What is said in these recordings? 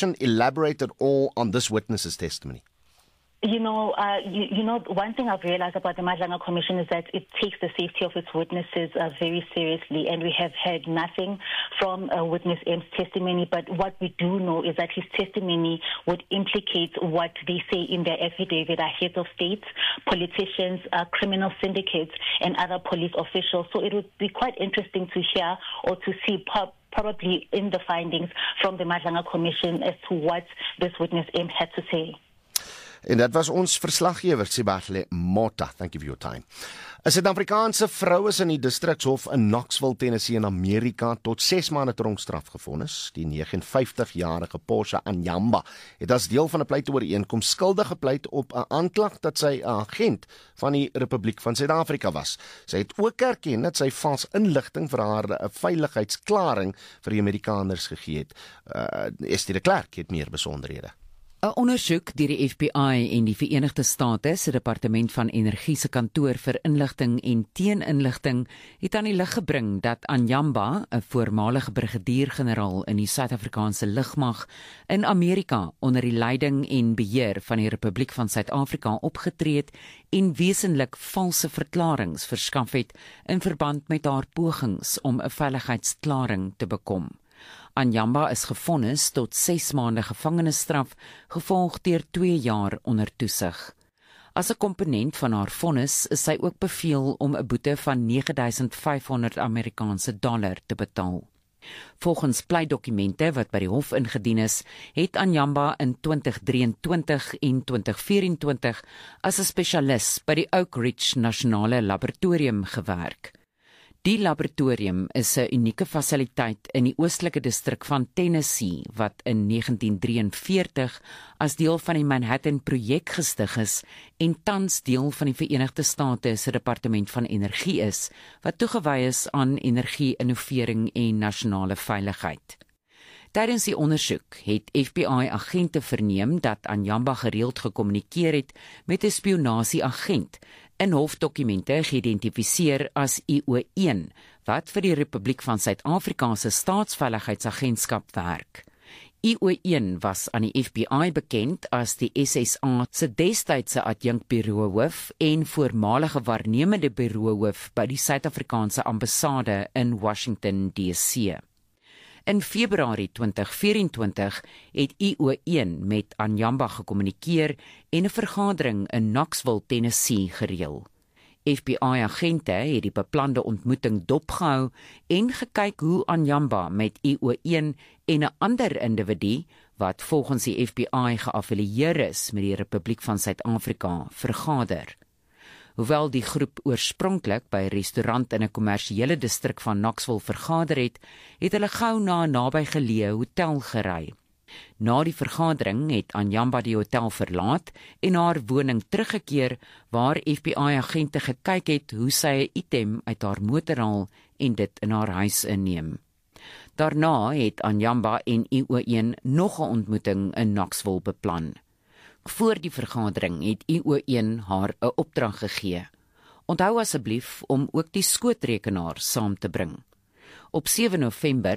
section elaborate at all on this witness's testimony? One thing I've realized about the Madlanga Commission is that it takes the safety of its witnesses very seriously, and we have heard nothing from witness M's testimony, but what we do know is that his testimony would implicate what they say in their affidavit are heads of states, politicians, criminal syndicates, and other police officials. So it would be quite interesting to hear or to see probably in the findings from the Madlanga Commission as to what this witness M had to say. En dat was ons verslaggewer, Sibahle Mota. Thank you for your time. 'n Suid-Afrikaanse vrou is in die distrikshof in Knoxville, Tennessee in Amerika tot 6 maande tronkstraf gevonnis. Die 59-jarige Portia Anyamba het as deel van 'n pleitooreenkoms skuldig gepleit op 'n aanklag dat sy 'n agent van die Republiek van Suid-Afrika was. Sy het ook erken dat sy vals inligting vir haar veiligheidsklaring vir die Amerikaners gegee het. Estie de Klerk het meer besonderhede. 'n Ondersoek deur die FBI en die Verenigde State se Departement van Energie se kantoor vir inligting en teeninligting het aan die lig gebring dat Anyamba, 'n voormalige brigadier-generaal in die Suid-Afrikaanse lugmag, in Amerika onder die leiding en beheer van die Republiek van Suid-Afrika opgetree het en wesenlik valse verklaringe verskaf het in verband met haar pogings om 'n veiligheidsklaring te bekom. Anyamba is gevonnis tot 6 maande gevangenisstraf, gevolg deur 2 jaar onder toesig. As 'n komponent van haar vonnis is sy ook beveel om 'n boete van $9,500 Amerikaanse dollar te betaal. Volgens pleitdokumente wat by die hof ingedien is, het Anyamba in 2023 en 2024 as 'n spesialis by die Oak Ridge Nasionale Laboratorium gewerk. Die laboratorium is 'n unieke fasiliteit in die oostelike distrik van Tennessee wat in 1943 as deel van die Manhattan-projek gestig is en tans deel van die Verenigde State se Departement van Energie is, wat toegewy is aan energie-innovering en nasionale veiligheid. Tydens die ondersoek het FBI-agente verneem dat Anyamba gereeld gekommunikeer het met 'n spionasieagent in hofdokumente geïdentifiseer as IO1, wat vir die Republiek van Suid-Afrika se Staatsveiligheidsagentskap werk. IO1 was aan die FBI bekend as die SSA se destydse adjunkbureauhoof en voormalige waarnemende bureauhoof by die Suid-Afrikaanse ambassade in Washington DC. In Februarie 2024 het IO1 met Anyamba gekommunikeer en 'n vergadering in Knoxville, Tennessee gereël. FBI-agente het die beplande ontmoeting dopgehou en gekyk hoe Anyamba met IO1 en 'n ander individu, wat volgens die FBI geaffilieer is met die Republiek van Suid-Afrika, vergader. Hoewel die groep oorspronklik by 'n restaurant in 'n kommersiële distrik van Knoxville vergader het, het hulle gou na 'n nabygeleë hotel gery. Na die vergadering het Anyamba die hotel verlaat en haar woning teruggekeer, waar FBI-agente gekyk het hoe sy 'n item uit haar motor haal en dit in haar huis inneem. Daarna het Anyamba en IO1 nog 'n ontmoeting in Knoxville beplan. Voor die vergadering het IO1 haar 'n opdrag gegee. Onthou asseblief om ook die skootrekenaar saam te bring. Op 7 November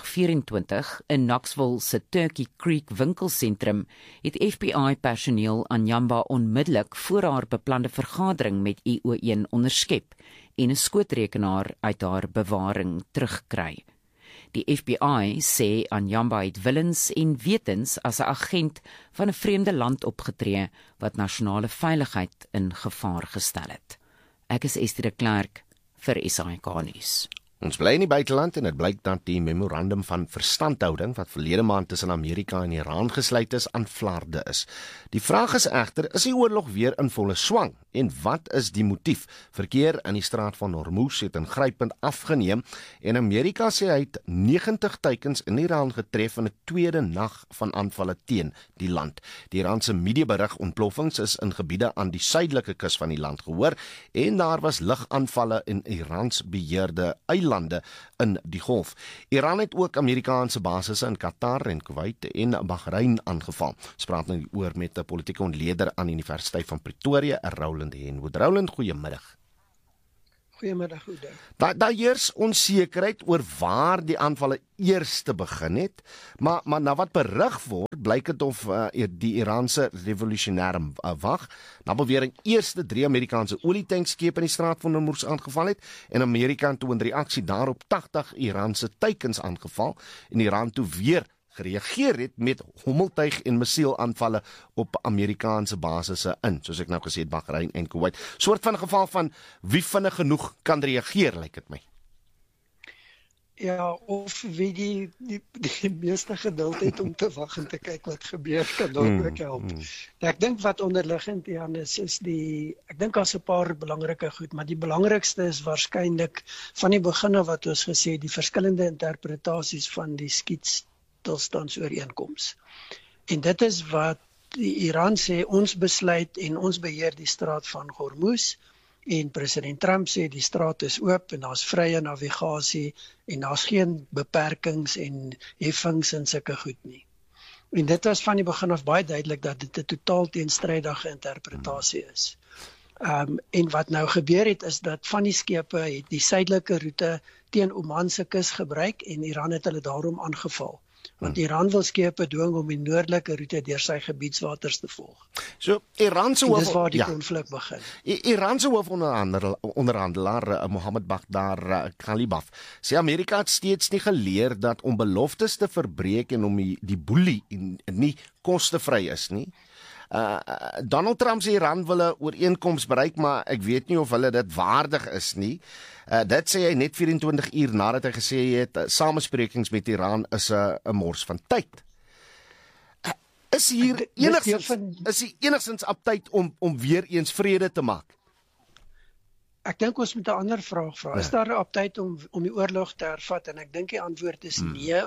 2024 in Knoxville se Turkey Creek winkelsentrum het FBI-personeel Anyamba onmiddellik voor haar beplande vergadering met IO1 onderskep en 'n skootrekenaar uit haar bewaring teruggekry. Die FBI sê Anyamba het willens en wetens as 'n agent van 'n vreemde land opgetree wat nasionale veiligheid in gevaar gestel het. Ek is Estie de Klerk vir SAK nuus. Ons bly in die buiteland en dit blyk dat die memorandum van verstandhouding wat verlede maand tussen Amerika en Iran gesluit is, aanvaarde is. Die vraag is egter, is die oorlog weer in volle swang? En wat is die motief? Verkeer in die straat van Hormuz het ingrypend afgeneem en Amerika sê hy het 90 teikens in Iran getref in 'n tweede nag van aanvalle teen die land. Die Iranse media berig ontploffings is in gebiede aan die suidelike kus van die land gehoor en daar was lugaanvalle in Irans beheerde eilande in die golf. Iran het ook Amerikaanse basisse in Qatar en Kuwait en Bahrein aangeval. Ons praat nou oor met 'n politieke ontleder aan die Universiteit van Pretoria, Roland Henwood. Roland, goeiemiddag. Goeiemiddag, Oude. Daar heers onsekerheid oor waar die aanvalle eers te begin het, maar na wat berig word, blyk dit of die Iraanse revolusionêre wag, na bewering eerste 3 Amerikaanse olietankskep in die straat van Hormuz aangeval het, en Amerika toe in reaksie daarop 80 Iraanse teikens aangeval, en Iran toe weer gereageer het met hommeltuig en missielaanvalle op Amerikaanse basisse in, soos ek nou gesê het, Bahrein en Kuwait. Soort van 'n geval van wie vinnig genoeg kan reageer, lyk dit my. Ja, of wie die meeste geduld het om te wag en te kyk wat gebeur, kan dalk ook help. Ek dink wat onderliggend Jan is ek dink daar's 'n paar belangrike goed, maar die belangrikste is waarskynlik van die begin af wat ons gesê, die verskillende interpretasies van die stilstandsooreenkoms. En dit is wat die Iran sê, ons besluit en ons beheer die straat van Hormuz, en president Trump sê die straat is oop en daar's vrye navigasie en daar's geen beperkings en heffings en sulke goed nie. En dit was van die begin af baie duidelik dat dit 'n totaal teenstrydige interpretasie is. En wat nou gebeur het is dat van die skepe het die suidelike roete teen Oman se kus gebruik en Iran het hulle daarom aangeval. Want Iran wil skepe dwing om die noordelike roete deur sy gebiedswaters te volg. So Iran se hoof, dis waar die konflik begin. Iran se hoofonderhandelaar Mohammed Baghdad Khalibaf sê Amerika het steeds nie geleer dat om beloftes te verbreek en om die boelie nie kostevry is nie. Donald Trump sê Iran wil 'n ooreenkoms bereik, maar ek weet nie of hulle dit waardig is nie. Dit sê hy net 24 uur nadat hy gesê het samesprekings met Iran is 'n mors van tyd. Is hier enigstens op tyd om weer eens vrede te maak? Ek dink ons moet 'n ander vraag vra. Is daar 'n op tyd om die oorlog te hervat? En ek dink die antwoord is nee.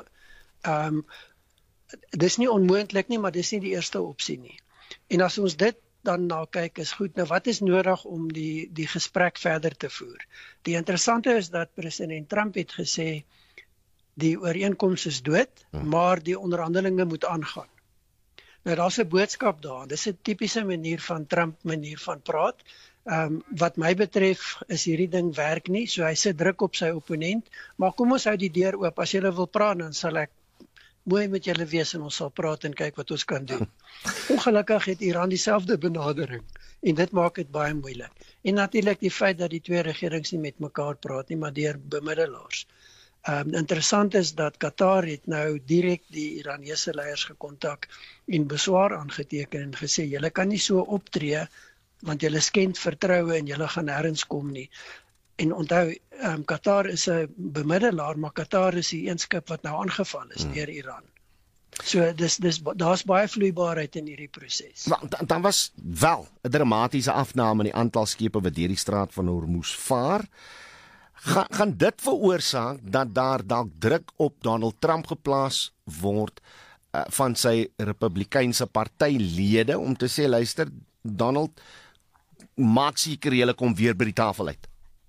Dis nie onmoontlik nie, maar dis nie die eerste opsie nie. En as ons dit dan na kyk, is goed. Nou wat is nodig om die gesprek verder te voer? Die interessante is dat president Trump het gesê die ooreenkoms is dood, maar die onderhandelinge moet aangaan. Nou daar's 'n boodskap daar. Dis 'n tipiese manier van Trump manier van praat. Wat my betref is hierdie ding werk nie, so hy sit druk op sy opponent, maar kom ons hou die deur oop. As julle wil praat, dan sal ek mooi met julle wees en ons sal praat en kyk wat ons kan doen. Ongelukkig het Iran dieselfde benadering en dit maak dit baie moeilik. En natuurlik die feit dat die twee regerings nie met mekaar praat nie, maar deur bemiddelaars. Interessant is dat Qatar het nou direk die Iranese leiers gekontak en beswaar aangeteken en gesê julle kan nie so optree want julle skend vertroue en julle gaan nêrens kom nie. En onthou, Qatar is 'n bemiddelaar, maar Qatar is die een skip wat nou aangeval is deur Iran. So daar's baie vloeibaarheid in hierdie proses. Dan was wel 'n dramatiese afname in die aantal skepe wat deur die straat van Hormuz vaar. Gaan dit veroorsaak dat daar dalk druk op Donald Trump geplaas word van sy Republikeinse partylede om te sê, luister, Donald, maak seker julle kom weer by die tafel uit?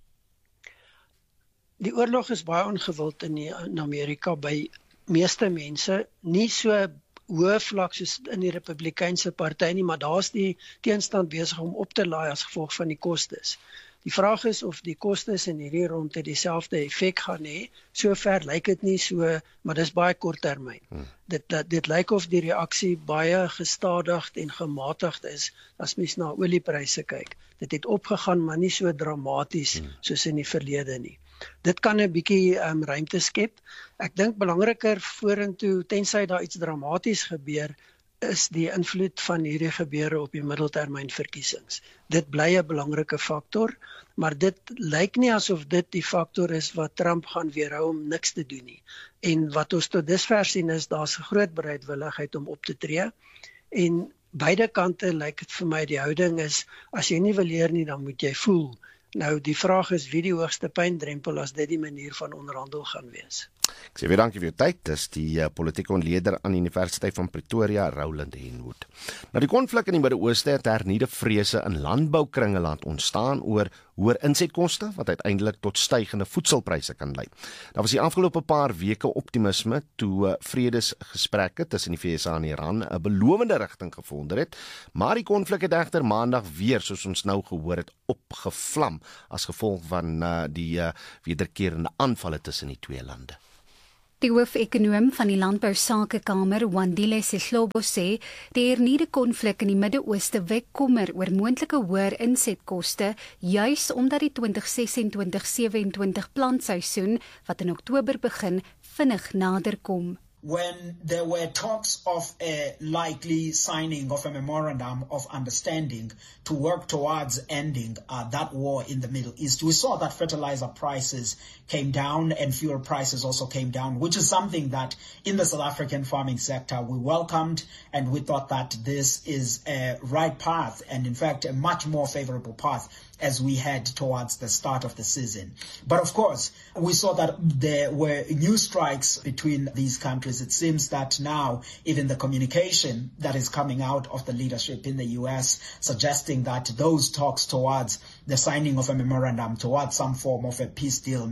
Die oorlog is baie ongewild in Amerika by meeste mense, nie so hoë vlak soos in die Republikeinse party nie, maar daar's die teenstand besig om op te laai as gevolg van die kostes. Die vraag is of die kostes in hierdie ronde dieselfde effek gaan hê. Sover lyk dit nie so, maar dis baie kort termyn. Dit lyk of die reaksie baie gestadigd en gematigd is as mens na oliepryse kyk. Dit het opgegaan, maar nie so dramaties soos in die verlede nie. Dit kan 'n bietjie ruimte skep. Ek dink belangriker vorentoe, tensy daar iets dramaties gebeur, is die invloed van hierdie gebeure op die middeltermynverkiesings. Dit bly 'n belangrike faktor, maar dit lyk nie asof dit die faktor is wat Trump gaan weerhou om niks te doen nie. En wat ons tot dusver sien is, daar's 'n groot bereidwilligheid om op te tree. En beide kante lyk dit vir my die houding is, as jy nie wil leer nie, dan moet jy voel. Nou die vraag is wie die hoogste pyndrempel as dit die manier van onderhandel gaan wees. Ek sê weer dankie vir jou tyd. Dis die politieke ontleder aan die Universiteit van Pretoria, Roland Henwood. Nou die konflik in die Midde-Ooste het hernieude vrese in landboukringe laat ontstaan oor hoër insetkoste wat uiteindelik tot stygende voedselpryse kan lei. Daar was die afgelope paar weke optimisme toe vredesgesprekke tussen die VSA en Iran 'n belowende rigting gevorder het, maar die konflik het egter maandag weer, soos ons nou gehoor het, opgevlam as gevolg van die wederkerende aanvalle tussen die twee lande. Die hoofekonoom van die Landbousakekamer, Wandile Sihlobo, sê die hernieude konflik in die Midde-Ooste wek kommer oor moontlike hoër insetkoste, juis omdat die 2026-27 plantseisoen, wat in Oktober begin, vinnig nader kom. When there were talks of a likely signing of a memorandum of understanding to work towards ending that war in the Middle East, we saw that fertilizer prices came down and fuel prices also came down, which is something that in the South African farming sector we welcomed, and we thought that this is a right path, and in fact a much more favorable path as we head towards the start of the season. But of course, we saw that there were new strikes between these countries. It seems that now even the communication that is coming out of the leadership in the US suggesting that those talks towards the signing of a memorandum, towards some form of a peace deal,